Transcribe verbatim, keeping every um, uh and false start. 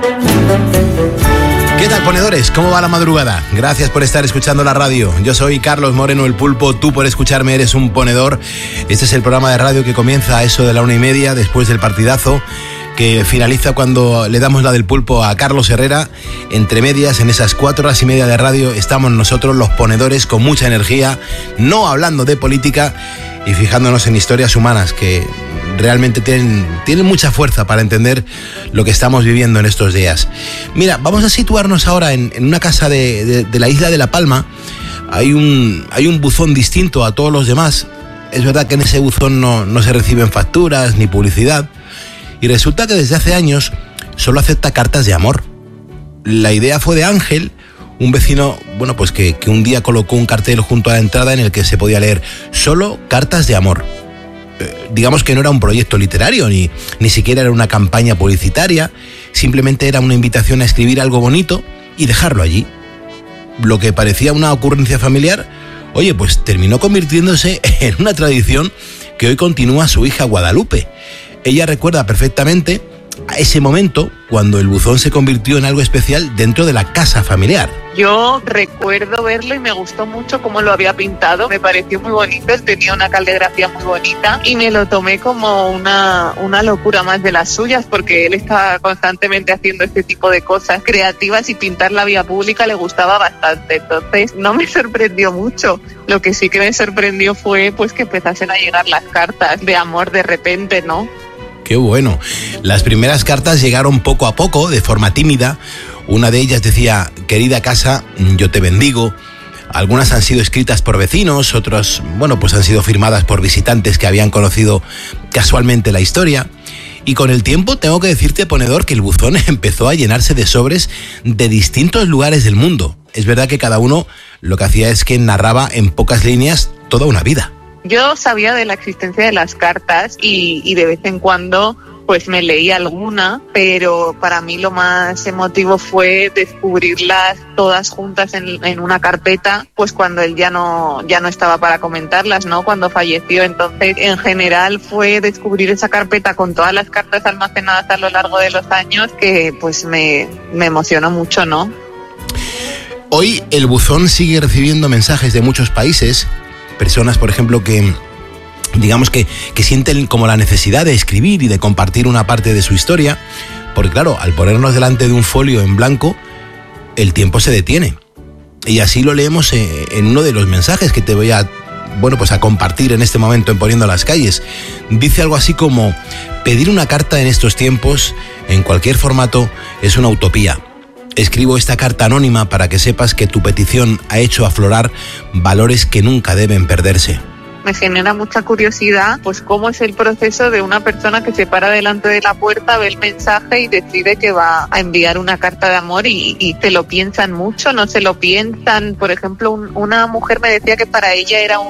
¿Qué tal, ponedores? ¿Cómo va la madrugada? Gracias por estar escuchando la radio. Yo soy Carlos Moreno, el Pulpo. Tú, por escucharme, eres un ponedor. Este es el programa de radio que comienza a eso de la una y media después del partidazo, que finaliza cuando le damos la del pulpo a Carlos Herrera. Entre medias, en esas cuatro horas y media de radio, estamos nosotros, los ponedores, con mucha energía, no hablando de política y fijándonos en historias humanas que realmente tienen, tienen mucha fuerza para entender lo que estamos viviendo en estos días. Mira, vamos a situarnos ahora en, en una casa de, de, de la isla de La Palma. Hay un, hay un buzón distinto a todos los demás. Es verdad que en ese buzón no, no se reciben facturas ni publicidad. Y resulta que desde hace años solo acepta cartas de amor. La idea fue de Ángel, un vecino, bueno, pues que, que un día colocó un cartel junto a la entrada en el que se podía leer solo cartas de amor. Eh, digamos que no era un proyecto literario, ni, ni siquiera era una campaña publicitaria, simplemente era una invitación a escribir algo bonito y dejarlo allí. Lo que parecía una ocurrencia familiar, oye, pues terminó convirtiéndose en una tradición que hoy continúa su hija Guadalupe. Ella recuerda perfectamente a ese momento cuando el buzón se convirtió en algo especial dentro de la casa familiar. Yo recuerdo verlo y me gustó mucho cómo lo había pintado, me pareció muy bonito, él tenía una caligrafía muy bonita y me lo tomé como una, una locura más de las suyas, porque él estaba constantemente haciendo este tipo de cosas creativas y pintar la vía pública le gustaba bastante, entonces no me sorprendió mucho. Lo que sí que me sorprendió fue pues que empezasen a llegar las cartas de amor de repente, ¿no? Qué bueno. Las primeras cartas llegaron poco a poco, de forma tímida. Una de ellas decía: querida casa, yo te bendigo. Algunas han sido escritas por vecinos, otras, bueno, pues han sido firmadas por visitantes que habían conocido casualmente la historia. Y con el tiempo tengo que decirte, ponedor, que el buzón empezó a llenarse de sobres de distintos lugares del mundo. Es verdad que cada uno lo que hacía es que narraba en pocas líneas toda una vida. Yo sabía de la existencia de las cartas y, y de vez en cuando pues me leí alguna, pero para mí lo más emotivo fue descubrirlas todas juntas en, en una carpeta, pues cuando él ya no, ya no estaba para comentarlas, ¿no? Cuando falleció. Entonces, en general fue descubrir esa carpeta con todas las cartas almacenadas a lo largo de los años que pues me, me emocionó mucho, ¿no? Hoy el buzón sigue recibiendo mensajes de muchos países. Personas, por ejemplo, que digamos que, que sienten como la necesidad de escribir y de compartir una parte de su historia, porque claro, al ponernos delante de un folio en blanco, el tiempo se detiene. Y así lo leemos en uno de los mensajes que te voy a, bueno, pues a compartir en este momento en Poniendo las Calles. Dice algo así como: pedir una carta en estos tiempos, en cualquier formato, es una utopía. Escribo esta carta anónima para que sepas que tu petición ha hecho aflorar valores que nunca deben perderse. Me genera mucha curiosidad, pues cómo es el proceso de una persona que se para delante de la puerta, ve el mensaje y decide que va a enviar una carta de amor y, y se lo piensan mucho, no se lo piensan. Por ejemplo, un, una mujer me decía que para ella era un